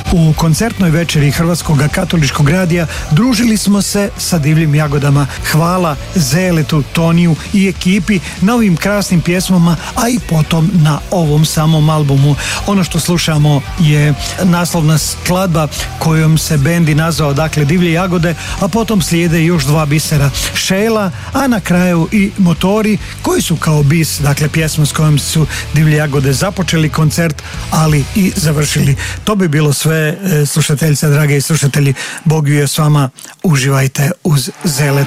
U koncertnoj večeri Hrvatskog katoličkog radija družili smo se sa divljim jagodama. Hvala Zeletu, Toniju i ekipi na ovim krasnim pjesmama, a i potom na ovom samom albumu. Ono što slušamo je naslovna skladba kojom se bendi nazvao, dakle, Divlje jagode, a potom slijede još dva bisera, Šela, a na kraju i Motori, koji su kao bis, dakle pjesma s kojom su Divlje jagode započeli koncert, ali i završili. To bi bilo sve, slušateljice, drage i slušatelji. Bog je s vama, uživajte uz Zelet.